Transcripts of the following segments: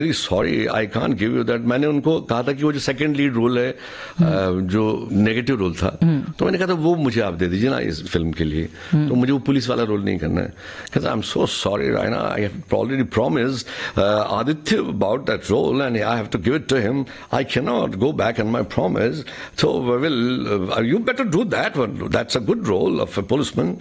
Sorry I can't give you that. मैंने उनको कहा था कि वो जो सेकंड लीड रोल है, जो नेगेटिव रोल था, तो मैंने कहा था वो मुझे आप दे दीजिए ना इस फिल्म के लिए, तो मुझे वो पुलिस वाला रोल नहीं करना है। कहता I am so sorry Raina, I have already promised Aditya about that role and I have to give it to him, I can not go back on my promise, so will you better do that one, that's a good role of a policeman.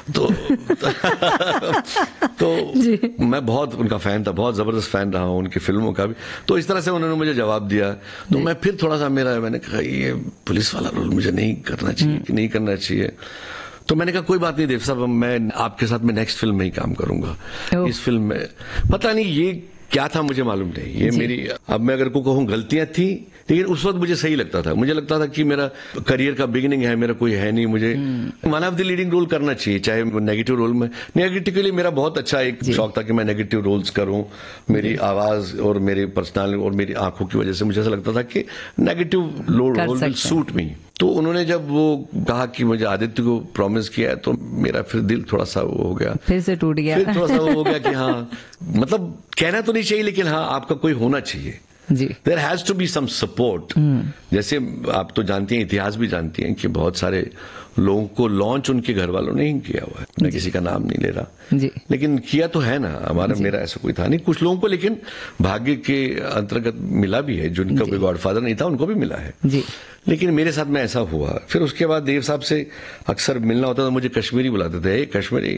तो मैं बहुत उनका fan था, बहुत जबरदस्त fan रहा हूं उनकी फिल्मों का भी। तो इस तरह से उन्होंने मुझे जवाब दिया, तो मैं फिर थोड़ा सा मैंने कहा ये पुलिस वाला रोल मुझे नहीं करना चाहिए कि नहीं करना चाहिए। तो मैंने कहा कोई बात नहीं देव साहब, मैं आपके साथ में नेक्स्ट फिल्म में ही काम करूंगा। इस फिल्म में पता नहीं ये क्या था, मुझे मालूम नहीं, ये मेरी, अब मैं अगर को कहूँ गलतियां थी, लेकिन उस वक्त मुझे सही लगता था। मुझे लगता था कि मेरा करियर का बिगिनिंग है, मेरा कोई है नहीं, मुझे one of the leading role करना चाहिए, चाहे नेगेटिव रोल में। नेगेटिव के लिए मेरा बहुत अच्छा एक शौक था कि मैं नेगेटिव रोल्स करूं। मेरी आवाज और मेरी पर्सनालिटी और मेरी आंखों की वजह से मुझे ऐसा लगता था कि negative role will suit me. तो उन्होंने जब वो कहा कि मुझे आदित्य को प्रॉमिस किया है, तो मेरा फिर दिल थोड़ा सा वो हो गया, फिर से टूट गया, फिर थोड़ा सा वो हो गया कि हाँ, मतलब कहना तो नहीं चाहिए, लेकिन हाँ आपका कोई होना चाहिए। There has to be some support। जैसे आप तो जानती हैं, इतिहास भी जानती हैं कि बहुत सारे लोगों को लॉन्च उनके घर वालों ने ही किया हुआ है। मैं किसी का नाम नहीं ले रहा, लेकिन किया तो है ना। मेरा ऐसा कोई था नहीं, कुछ लोगों को लेकिन भाग्य के अंतर्गत मिला भी है, जिनका कोई गॉडफादर नहीं था उनको भी मिला है। लेकिन मेरे साथ में ऐसा हुआ। फिर उसके बाद देव साहब से अक्सर मिलना होता था, मुझे कश्मीरी बुलाते थे, कश्मीरी,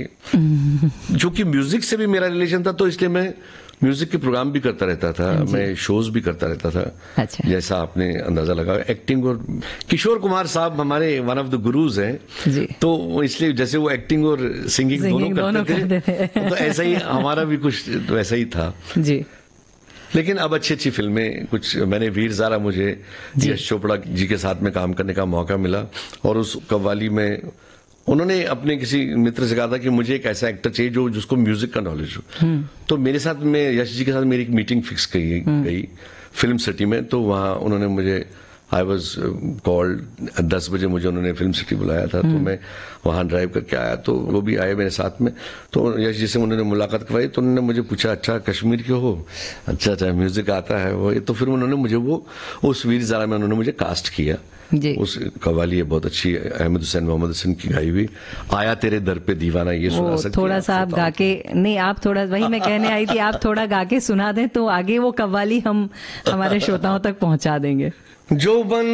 जो कि म्यूजिक से भी मेरा रिलेशन था, तो इसलिए मैं म्यूजिक के प्रोग्राम भी करता रहता था, मैं शोज भी करता रहता था। अच्छा। जैसा आपने अंदाजा लगा, एक्टिंग, और किशोर कुमार साहब हमारे वन ऑफ द गुरुज हैं, तो इसलिए जैसे वो एक्टिंग और सिंगिंग दोनों करते थे, तो ऐसा ही हमारा भी कुछ वैसा ही था जी। लेकिन अब अच्छी अच्छी फिल्में कुछ, मैंने वीर ज़ारा, मुझे यश चोपड़ा जी के साथ में काम करने का मौका मिला, और उस कव्वाली में उन्होंने अपने किसी मित्र से कहा था कि मुझे एक ऐसा एक्टर चाहिए जो जिसको म्यूजिक का नॉलेज हो। तो मेरे साथ में यश जी के साथ मेरी एक मीटिंग फिक्स गई फिल्म सिटी में। तो वहाँ उन्होंने मुझे, आई वॉज कॉल्ड, 10 बजे मुझे उन्होंने फिल्म सिटी बुलाया था, तो मैं वहाँ ड्राइव करके आया, तो वो भी आए मेरे साथ में। तो यश जी से उन्होंने मुलाकात करवाई, तो उन्होंने मुझे पूछा अच्छा कश्मीर के हो, अच्छा म्यूजिक आता है वो। तो फिर उन्होंने मुझे वो उस वीर ज़ारा में उन्होंने मुझे कास्ट किया। उस कव्वाली है बहुत अच्छी, अहमद हुसैन मोहम्मद हसन की गाई हुई, आया तेरे दर पे दीवाना, ये सुना सकते थोड़ा सा आप गा के, नहीं आप थोड़ा, वही मैं कहने आई थी, आप थोड़ा गा के सुना दें तो आगे वो कव्वाली हम हमारे श्रोताओं तक पहुंचा देंगे। जो बन